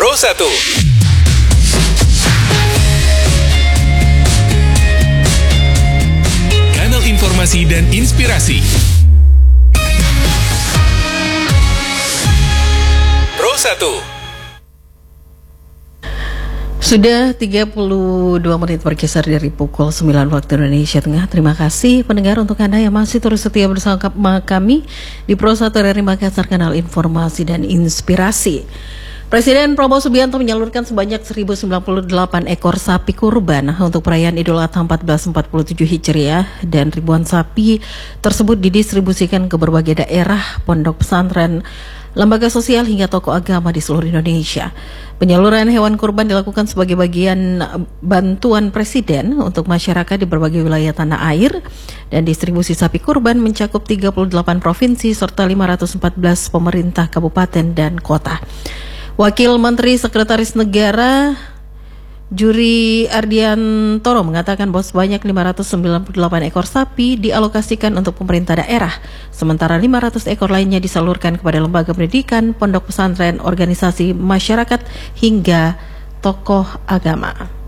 Pro 1. Kanal informasi dan inspirasi. Pro 1. Sudah 32 menit bergeser dari pukul 9 waktu Indonesia Tengah. Terima kasih pendengar untuk Anda yang masih terus setia bersama kami di Pro 1 RRI Makassar, kanal informasi dan inspirasi. Presiden Prabowo Subianto menyalurkan sebanyak 1.098 ekor sapi kurban untuk perayaan Idul Adha 1447 Hijriah, dan ribuan sapi tersebut didistribusikan ke berbagai daerah, pondok pesantren, lembaga sosial hingga tokoh agama di seluruh Indonesia. Penyaluran hewan kurban dilakukan sebagai bagian bantuan Presiden untuk masyarakat di berbagai wilayah tanah air, dan distribusi sapi kurban mencakup 38 provinsi serta 514 pemerintah kabupaten dan kota. Wakil Menteri Sekretaris Negara Juri Ardiantoro mengatakan bahwa sebanyak 598 ekor sapi dialokasikan untuk pemerintah daerah, sementara 500 ekor lainnya disalurkan kepada lembaga pendidikan, pondok pesantren, organisasi masyarakat hingga tokoh agama.